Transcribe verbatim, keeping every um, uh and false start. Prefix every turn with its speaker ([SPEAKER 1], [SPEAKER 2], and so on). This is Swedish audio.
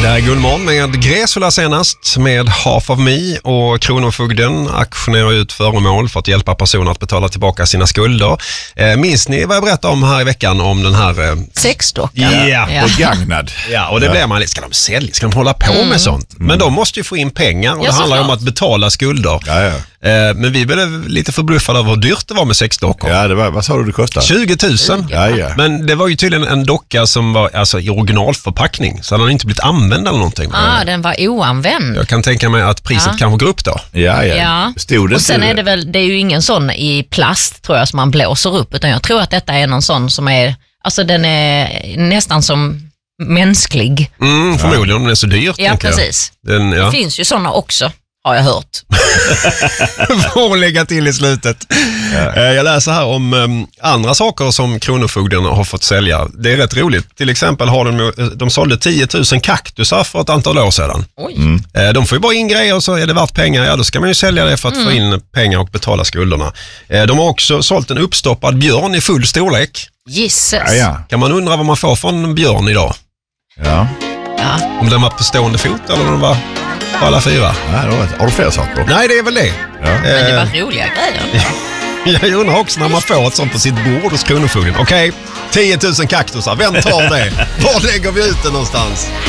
[SPEAKER 1] Det är Gullmorgon med Gräsula senast med Half of Me, och Kronofogden auktionerar ut föremål för att hjälpa personer att betala tillbaka sina skulder. Eh, minns ni vad jag berättade om här i veckan om den här... Eh...
[SPEAKER 2] Sexdockan.
[SPEAKER 1] Ja,
[SPEAKER 2] ja.
[SPEAKER 1] begagnad. Ja, och det ja. blir man lite, ska de sälja? Ska de hålla på mm. med sånt? Men de måste ju få in pengar och ja, det handlar ju om att betala skulder. Ja, ja. Eh, men vi blev lite förbluffade över hur dyrt det var med sexdockor.
[SPEAKER 3] Ja, det var, vad sa du det kostade?
[SPEAKER 1] tjugo tusen.
[SPEAKER 3] Ja, ja.
[SPEAKER 1] Men det var ju tydligen en docka som var alltså, i originalförpackning, så den hade inte blivit använd eller någonting.
[SPEAKER 2] Ja, ah, den var oanvänd.
[SPEAKER 1] Jag kan tänka mig att priset ja. kanske går upp då.
[SPEAKER 3] Ja, ja.
[SPEAKER 2] ja.
[SPEAKER 3] Stod det
[SPEAKER 2] och sen är det väl, det är ju ingen sån i plast tror jag som man blåser upp, utan jag tror att detta är någon sån som är, alltså den är nästan som mänsklig.
[SPEAKER 1] Mm, förmodligen om den är så dyrt.
[SPEAKER 2] Ja, precis.
[SPEAKER 1] Den, ja.
[SPEAKER 2] Det finns ju såna också, har jag hört.
[SPEAKER 1] Får lägga till i slutet. Ja. Jag läser här om um, andra saker som Kronofogden har fått sälja. Det är rätt roligt. Till exempel har de, de sålde tio tusen kaktusar för ett antal år sedan.
[SPEAKER 2] Oj.
[SPEAKER 1] Mm. De får ju bara in grejer och så är det värt pengar. Ja, då ska man ju sälja det för att mm. få in pengar och betala skulderna. De har också sålt en uppstoppad björn i full storlek.
[SPEAKER 2] Jesus.
[SPEAKER 1] Ja, ja. Kan man undra vad man får från en björn idag?
[SPEAKER 3] Ja.
[SPEAKER 2] ja.
[SPEAKER 1] Om den var på stående fot eller om den var på alla fyra?
[SPEAKER 3] Nej, har du fler saker?
[SPEAKER 1] Nej, det är väl det.
[SPEAKER 3] Ja.
[SPEAKER 2] Men det var roliga grejer.
[SPEAKER 1] Jag undrar också när man får ett sånt på sitt bord hos Kronofogden. Okej, okay, tio tusen kaktusar. Vem tar det? Var lägger vi ut det någonstans?